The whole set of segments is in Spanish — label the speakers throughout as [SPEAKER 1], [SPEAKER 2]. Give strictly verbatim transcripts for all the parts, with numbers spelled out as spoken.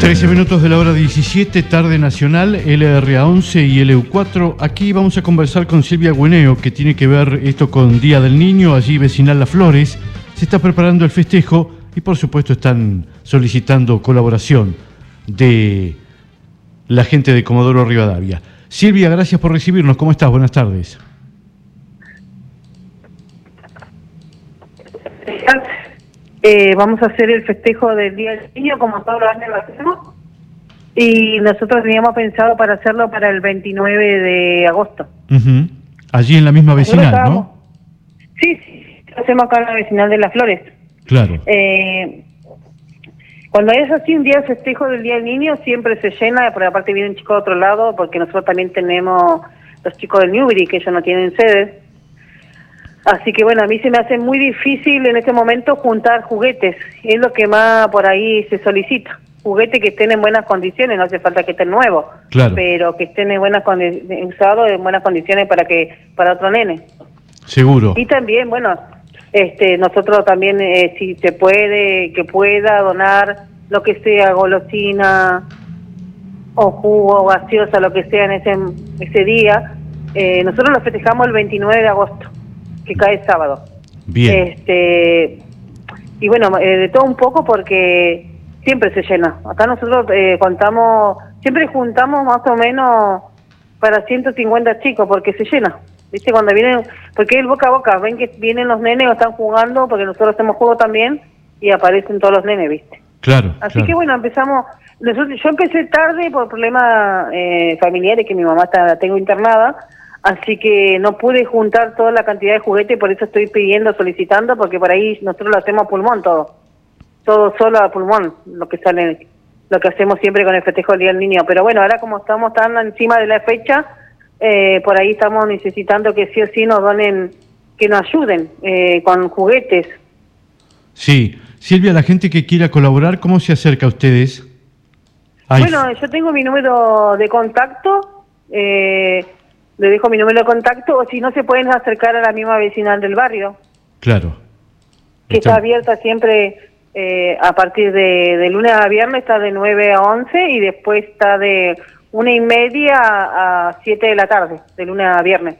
[SPEAKER 1] trece minutos de la hora diecisiete, tarde nacional, L R A once y L U cuatro. Aquí vamos a conversar con Silvia Guineo, que tiene que ver esto con Día del Niño, allí vecinal Las Flores. Se está preparando el festejo y por supuesto están solicitando colaboración de la gente de Comodoro Rivadavia. Silvia, gracias por recibirnos. ¿Cómo estás? Buenas tardes.
[SPEAKER 2] Eh, vamos a hacer el festejo del Día del Niño como todos los años lo hacemos, y nosotros teníamos pensado para hacerlo para el veintinueve de agosto.
[SPEAKER 1] Uh-huh. Allí en la misma vecinal, ¿no?
[SPEAKER 2] Sí, sí, lo hacemos acá en la vecinal de Las Flores.
[SPEAKER 1] Claro.
[SPEAKER 2] Eh, cuando es así un día de festejo del Día del Niño siempre se llena, por aparte vienen chicos de otro lado, porque nosotros también tenemos los chicos del Newbery, que ellos no tienen sede. Así que bueno, a mí se me hace muy difícil en este momento juntar juguetes, es lo que más por ahí se solicita, juguetes que estén en buenas condiciones, no hace falta que estén nuevos,
[SPEAKER 1] claro, pero
[SPEAKER 2] que estén en buenas usados en buenas condiciones para que para otro nene.
[SPEAKER 1] Seguro.
[SPEAKER 2] Y también, bueno, este nosotros también, eh, si se puede, que pueda donar lo que sea, golosina o jugo, gaseosa, lo que sea en ese, ese día, eh, nosotros lo festejamos el veintinueve de agosto. Que cae sábado.
[SPEAKER 1] Bien.
[SPEAKER 2] Este, y bueno, eh, de todo un poco porque siempre se llena. Acá nosotros eh, contamos, siempre juntamos más o menos para ciento cincuenta chicos porque se llena. ¿Viste? Cuando vienen, porque el boca a boca, ven que vienen los nenes o están jugando, porque nosotros hacemos juego también y aparecen todos los nenes, ¿viste?
[SPEAKER 1] Claro.
[SPEAKER 2] Así
[SPEAKER 1] claro.
[SPEAKER 2] que bueno, empezamos, nosotros, yo empecé tarde por problemas eh, familiares, que mi mamá está, la tengo internada. Así que no pude juntar toda la cantidad de juguetes, por eso estoy pidiendo, solicitando, porque por ahí nosotros lo hacemos a pulmón todo. Todo solo a pulmón, lo que sale, lo que hacemos siempre con el festejo del Día del Niño. Pero bueno, ahora como estamos tan encima de la fecha, eh, por ahí estamos necesitando que sí o sí nos donen, que nos ayuden eh, con juguetes.
[SPEAKER 1] Sí. Silvia, la gente que quiera colaborar, ¿cómo se acerca a ustedes? Ay.
[SPEAKER 2] Bueno, yo tengo mi número de contacto, eh... le dejo mi número de contacto, o si no se pueden acercar a la misma vecinal del barrio.
[SPEAKER 1] Claro.
[SPEAKER 2] Que está, está abierta siempre eh, a partir de, de lunes a viernes, está de nueve a once y después está de una y media a, a siete de la tarde, de lunes a viernes.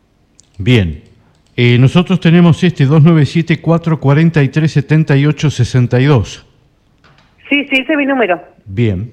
[SPEAKER 1] Bien. Eh, nosotros tenemos este dos nueve siete, cuatro cuatro tres, siete ocho seis dos.
[SPEAKER 2] Sí, sí, ese es mi número.
[SPEAKER 1] Bien.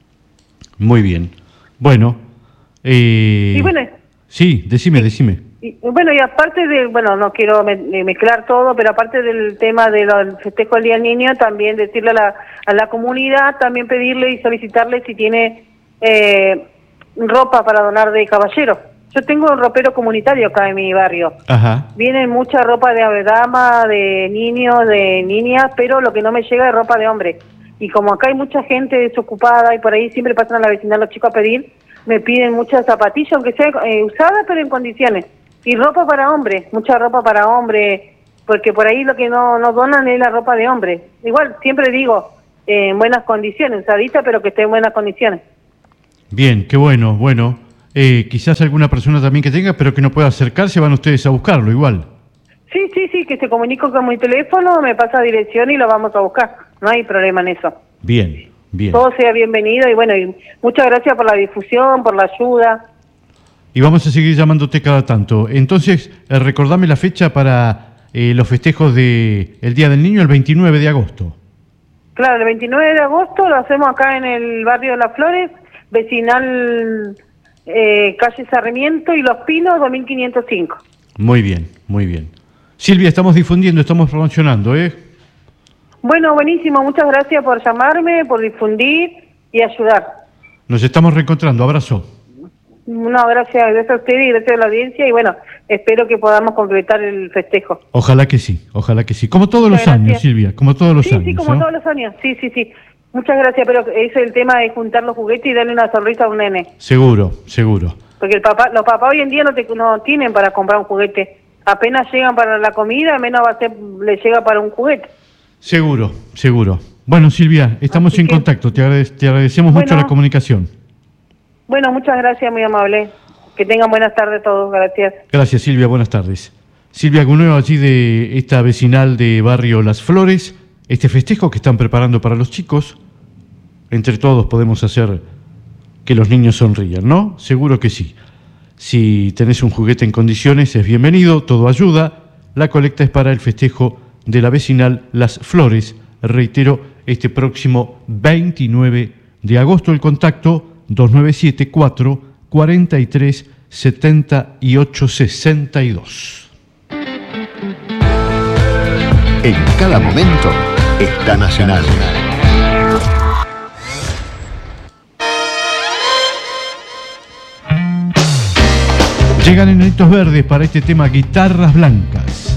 [SPEAKER 1] Muy bien. Bueno. Eh...
[SPEAKER 2] Y bueno,
[SPEAKER 1] sí, decime, decime.
[SPEAKER 2] Y, bueno, y aparte de, bueno, no quiero me, mezclar todo, pero aparte del tema del festejo del Día del Niño, también decirle a la, a la comunidad, también pedirle y solicitarle si tiene eh, ropa para donar de caballero. Yo tengo un ropero comunitario acá en mi barrio.
[SPEAKER 1] Ajá.
[SPEAKER 2] Viene mucha ropa de dama, de niños, de niñas, pero lo que no me llega es ropa de hombre. Y como acá hay mucha gente desocupada y por ahí siempre pasan a la vecindad los chicos a pedir, me piden muchas zapatillas, aunque sea eh, usadas, pero en condiciones. Y ropa para hombre, mucha ropa para hombre, porque por ahí lo que no, no donan es la ropa de hombre. Igual, siempre digo, eh, en buenas condiciones, usadita, pero que esté en buenas condiciones.
[SPEAKER 1] Bien, qué bueno, bueno. Eh, quizás alguna persona también que tenga, pero que no pueda acercarse, van ustedes a buscarlo igual.
[SPEAKER 2] Sí, sí, sí, que se comunique con mi teléfono, me pasa dirección y lo vamos a buscar. No hay problema en eso.
[SPEAKER 1] Bien. Bien.
[SPEAKER 2] Todo sea bienvenido y bueno, y muchas gracias por la difusión, por la ayuda.
[SPEAKER 1] Y vamos a seguir llamándote cada tanto. Entonces, eh, recordame la fecha para eh, los festejos del Día del Niño, el veintinueve de agosto.
[SPEAKER 2] Claro, el veintinueve de agosto lo hacemos acá en el barrio de Las Flores, vecinal eh, calle Sarmiento y Los Pinos, dos mil quinientos cinco.
[SPEAKER 1] Muy bien, muy bien. Silvia, estamos difundiendo, estamos promocionando, ¿eh?
[SPEAKER 2] Bueno, buenísimo. Muchas gracias por llamarme, por difundir y ayudar.
[SPEAKER 1] Nos estamos reencontrando. Abrazo.
[SPEAKER 2] No, gracias, gracias a usted y gracias a la audiencia. Y bueno, espero que podamos completar el festejo.
[SPEAKER 1] Ojalá que sí, ojalá que sí. Como todos
[SPEAKER 2] Muchas
[SPEAKER 1] los
[SPEAKER 2] gracias.
[SPEAKER 1] años, Silvia, como todos los
[SPEAKER 2] sí,
[SPEAKER 1] años.
[SPEAKER 2] Sí, sí, como
[SPEAKER 1] ¿no?
[SPEAKER 2] todos los años. Sí, sí, sí. Muchas gracias, pero ese es el tema de juntar los juguetes y darle una sonrisa a un nene.
[SPEAKER 1] Seguro, seguro.
[SPEAKER 2] Porque el papá, los papás hoy en día no, te, no tienen para comprar un juguete. Apenas llegan para la comida, menos va a ser, le llega para un juguete.
[SPEAKER 1] Seguro, seguro. Bueno, Silvia, estamos Así en que, contacto. Te, agrade te agradecemos bueno, mucho la comunicación.
[SPEAKER 2] Bueno, muchas gracias, muy amable. Que tengan buenas tardes todos. Gracias.
[SPEAKER 1] Gracias, Silvia. Buenas tardes. Silvia Guineo, allí de esta vecinal de barrio Las Flores. Este festejo que están preparando para los chicos. entre todos podemos hacer que los niños sonrían, ¿no? Seguro que sí. Si tenés un juguete en condiciones, es bienvenido, todo ayuda. La colecta es para el festejo de la vecinal Las Flores. Reitero, este próximo veintinueve de agosto, el contacto dos nueve siete cuatro cuatro tres siete ocho seis dos.
[SPEAKER 3] En cada momento está Nacional.
[SPEAKER 1] Llegan Enanitos Verdes para este tema Guitarras Blancas.